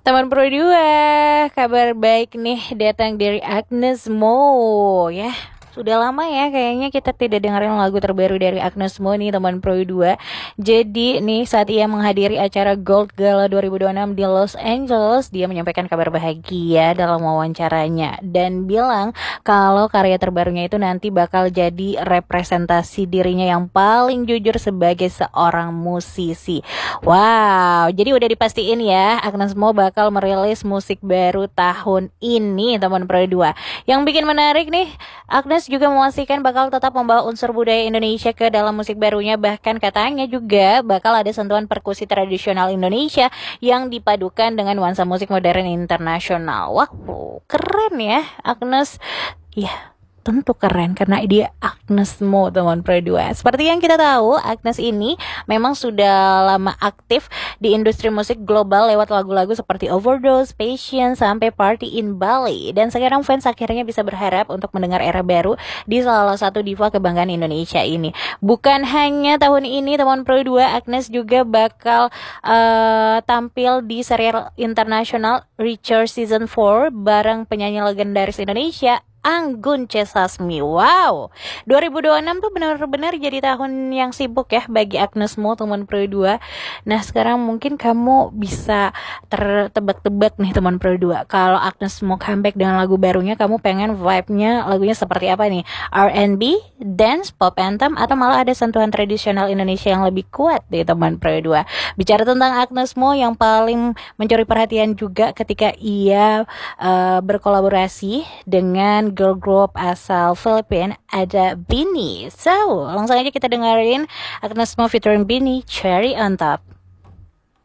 Teman Pro 2, kabar baik nih datang dari Agnes Mo ya. Sudah lama ya kayaknya kita tidak dengerin lagu terbaru dari Agnes Mo nih teman Pro 2. Jadi nih saat ia menghadiri acara Gold Gala 2026 di Los Angeles, dia menyampaikan kabar bahagia dalam wawancaranya dan bilang kalau karya terbarunya itu nanti bakal jadi representasi dirinya yang paling jujur sebagai seorang musisi. Wow, jadi udah dipastiin ya Agnes Mo bakal merilis musik baru tahun ini teman Pro 2. Yang bikin menarik nih, Agnes juga memastikan bakal tetap membawa unsur budaya Indonesia ke dalam musik barunya. Bahkan katanya juga bakal ada sentuhan perkusi tradisional Indonesia yang dipadukan dengan nuansa musik modern internasional. Wah, keren ya Agnes. Ya, tentu keren karena dia Agnes Mo teman Pro 2. Seperti yang kita tahu, Agnes ini memang sudah lama aktif di industri musik global lewat lagu-lagu seperti Overdose, Passion, sampai Party in Bali. Dan sekarang fans akhirnya bisa berharap untuk mendengar era baru di salah satu diva kebanggaan Indonesia ini. Bukan hanya tahun ini teman Pro 2, Agnes juga bakal tampil di serial internasional Reacher Season 4 bareng penyanyi legendaris Indonesia Anggun C. Sasmi. Wow, 2026 tuh benar-benar jadi tahun yang sibuk ya bagi Agnes Mo teman Pro 2. Nah sekarang mungkin kamu bisa tertebak-tebak nih teman Pro 2. Kalau Agnes Mo comeback dengan lagu barunya, kamu pengen vibe-nya lagunya seperti apa nih? R&B, dance, pop anthem, atau malah ada sentuhan tradisional Indonesia yang lebih kuat di teman Pro 2. Bicara tentang Agnes Mo yang paling mencuri perhatian juga ketika ia berkolaborasi dengan girl group asal Filipina, ada BINI. So, langsung aja kita dengerin Agnes Mo featuring BINI, Cherry on Top.